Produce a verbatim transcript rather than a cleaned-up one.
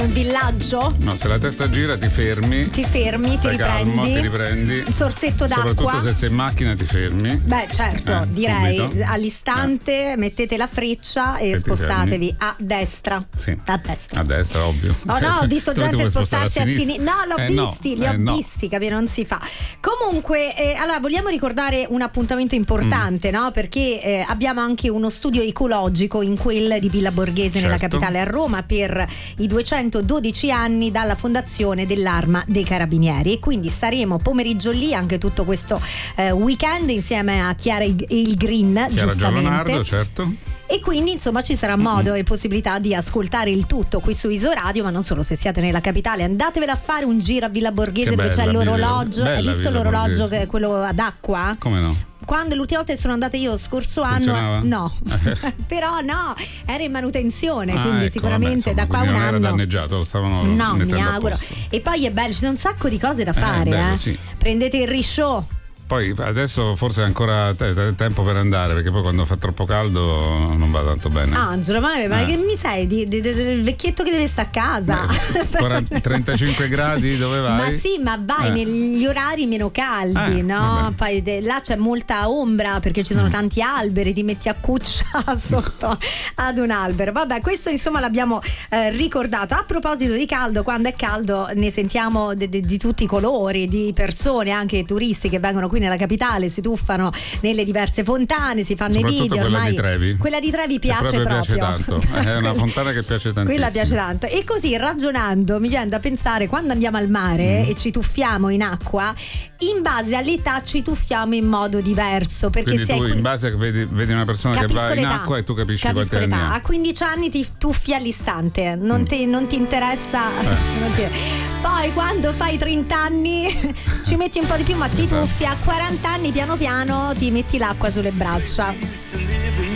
un villaggio. No, se la testa gira ti fermi. Ti fermi, ti riprendi. Calmo, ti riprendi. Un sorsetto d'acqua. Soprattutto se sei in macchina ti fermi. Beh, certo, eh, direi subito. all'istante eh. mettete la freccia e, e spostatevi a destra. Sì. A destra. A destra, ovvio. Oh no, ho visto gente spostarsi a sinistra. No, l'ho eh, visti, no, li ho eh, no. visti, capito? Non si fa. Comunque, eh, allora vogliamo ricordare un appuntamento importante, mm. no? Perché eh, abbiamo anche uno studio ecologico in quel di Villa Borghese, certo. nella capitale a Roma, per i duecentododici anni dalla fondazione dell'Arma dei Carabinieri, e quindi saremo pomeriggio lì anche tutto questo eh, weekend insieme a Chiara il, il Green, Chiara giustamente. Giallonardo, certo. E quindi insomma ci sarà modo e possibilità di ascoltare il tutto qui su Isoradio, ma non solo. Se siete nella capitale andatevela a fare un giro a Villa Borghese, che dove bella, c'è l'orologio. Villa, Hai visto Villa l'orologio Borghese. che è quello ad acqua? Come no? Quando l'ultima volta che sono andata io scorso Funzionava? anno no però no, era in manutenzione, ah, quindi ecco, sicuramente vabbè, insomma, da qua a un non anno era danneggiato, lo stavano no, mi mettendo a auguro. posto. E poi è bello, ci sono un sacco di cose da fare, eh, bello, eh. sì. Prendete il risciò. Poi adesso forse è ancora te- te- tempo per andare, perché poi quando fa troppo caldo non va tanto bene. Angelo, ma, ma eh. che mi sei? Di, di, di, del vecchietto che deve stare a casa. Beh, quaranta, trentacinque gradi dove vai? Ma sì, ma vai eh. negli orari meno caldi, eh, no? vabbè. Poi de, là c'è molta ombra perché ci sono mm. tanti alberi, ti metti a cuccia sotto ad un albero. Vabbè, questo insomma l'abbiamo eh, ricordato. A proposito di caldo, quando è caldo ne sentiamo de, de, di tutti i colori, di persone, anche turisti che vengono qui nella capitale, si tuffano nelle diverse fontane, si fanno i video. Quella ormai di Trevi. Quella di Trevi piace proprio, proprio. piace tanto. È una fontana che piace tantissimo. Quella piace tanto. E così ragionando mi viene da pensare, quando andiamo al mare mm. e ci tuffiamo in acqua, in base all'età ci tuffiamo in modo diverso, perché quindi se tu hai... in base a vedi, vedi una persona Capisco che va in l'età. acqua e tu capisci Capisco quanti l'età. anni ha. A quindici anni ti tuffi all'istante, non, mm. ti, non ti interessa eh. non ti... Poi quando fai trenta anni ci metti un po' di più, ma ti esatto. tuffi. A quaranta anni piano piano ti metti l'acqua sulle braccia.